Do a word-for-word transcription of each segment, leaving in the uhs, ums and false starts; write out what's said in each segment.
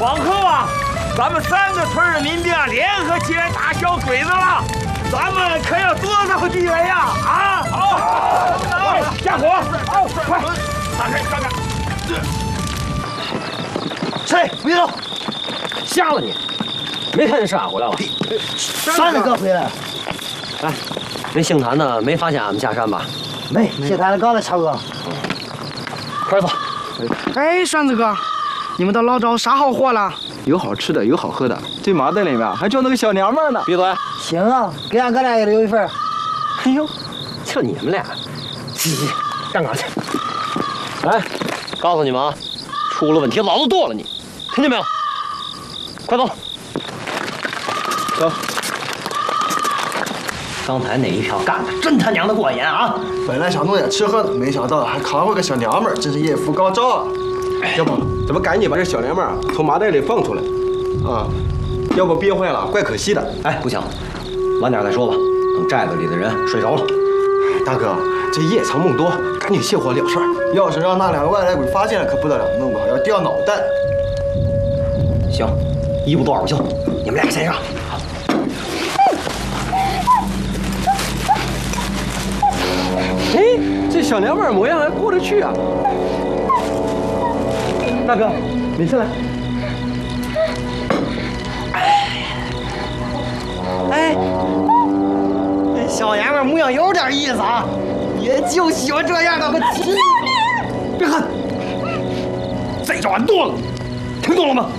往后啊，咱们三个村的民兵啊，联合起来打小鬼子了，咱们可要夺到地雷呀！啊！好，下火！好，快，打开看看。 谁？别动！瞎了你！没看见沙回来了？ 山子哥回来了。 哎，那姓谭的没发现俺们下山吧？ 没，姓谭的刚才超哥。 快走！ 哎，栓子哥，你们都捞着啥好货了？ 有好吃的，有好喝的，这麻袋里面还装那个小娘们呢。 闭嘴！ 行啊，给俺哥俩也留一份。 哎呦，就你们俩，去去去，站岗去！哎，告诉你们啊，出了问题老子剁了你，听见没有？快走！ 走。 刚才那一票干的真他娘的过瘾啊！ 本来想弄点吃喝的，没想到还扛回个小娘们儿，真是艳福高照啊！要不咱们赶紧把这小娘们儿从麻袋里放出来啊！要不憋坏了，怪可惜的。 哎，不行，晚点再说吧，等寨子里的人睡着了。 大哥，这夜长梦多，赶紧卸货了事儿。要是让那两个外来鬼发现了，可不得了，弄不好要掉脑袋。 行，一步多少步行，你们俩先上。 哎，这小娘们儿模样还过得去啊！大哥，你上来。 哎，这小娘们模样有点意思啊，也就喜欢这样的。我亲， 别喊，再找俺剁了，听懂了吗？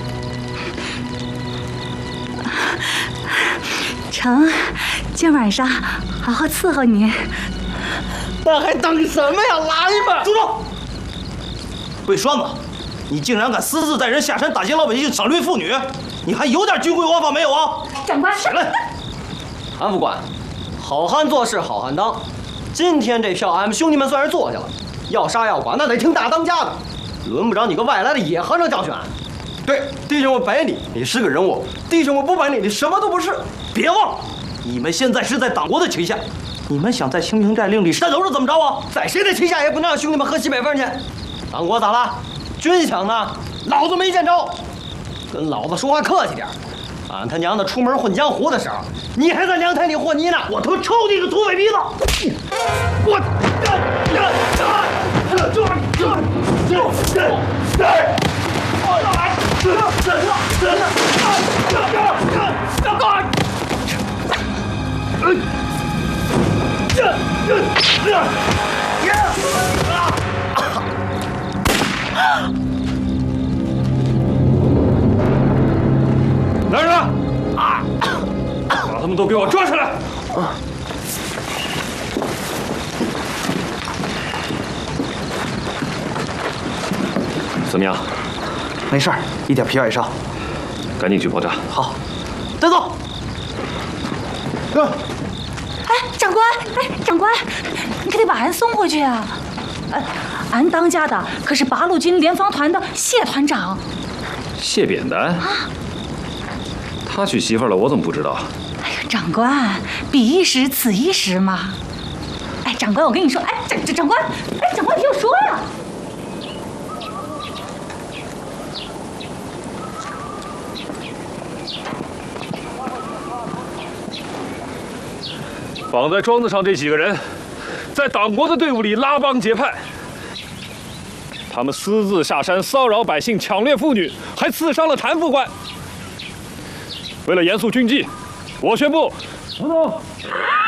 成，今晚上好好伺候你。 那还等什么呀？来吧！ 住手！魏栓子，你竟然敢私自带人下山打劫老百姓、赏掠妇女，你还有点军规王法没有啊？ 长官， 起来！ 韩副官，好汉做事好汉当。今天这票俺们兄弟们算是坐下了，要杀要剐那得听大当家的，轮不着你个外来的野和尚教训俺。 对，弟兄们摆你，你是个人物；弟兄们不摆你，你什么都不是。 别忘了，你们现在是在党国的旗下。你们想在清平寨另立山头是怎么着啊？ 在谁的旗下也不能让兄弟们喝西北风去。党国咋了？军饷呢？老子没见着。跟老子说话客气点。俺他娘的出门混江湖的时候，你还在凉台里和泥呢！ 我他妈抽你个土匪鼻子！我， 来人啊！把他们都给我抓起来！怎么样？ 没事儿，一点皮外伤。 赶紧去炮炸。 好， 带走。 哥， 哎，长官，哎，长官，你可得把俺送回去啊！呃，俺当家的可是八路军联防团的谢团长。 谢扁担啊？他娶媳妇了，我怎么不知道？ 哎呀，长官，彼一时，此一时嘛。哎，长官，我跟你说，哎，长长长官，哎，长官，你听我说呀。 绑在桩子上这几个人，在党国的队伍里拉帮结派，他们私自下山骚扰百姓、抢掠妇女，还刺伤了谭副官。为了严肃军纪，我宣布，不动。